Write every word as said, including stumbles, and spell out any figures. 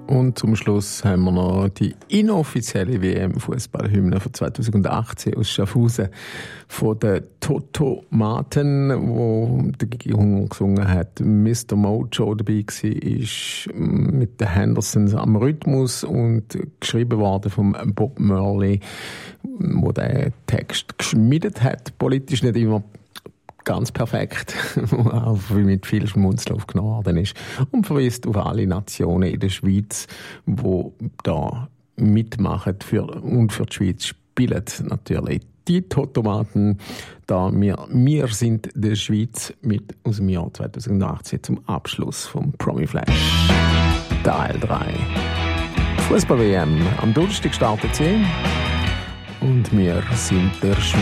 Und zum Schluss haben wir noch die inoffizielle W M-Fußballhymne von zweitausendachtzehn aus Schaffhausen von den Totomaten, wo der Gigi Hunger gesungen hat. Mister Mojo dabei war, ist mit den Hendersons am Rhythmus und geschrieben worden von Bob Marley, wo der Text geschmiedet hat. Politisch nicht immer ganz perfekt, auch mit viel Schmunzeln aufgenommen worden ist. Und verweist auf alle Nationen in der Schweiz, die da mitmachen für, und für die Schweiz spielen natürlich. Die Totomaten, da wir, wir sind der Schweiz mit aus dem Jahr zweitausendachtzehn zum Abschluss vom Promi Flash. Teil drei. Fußball-W M. Am Donnerstag startet sie. Und wir sind der Schweiz.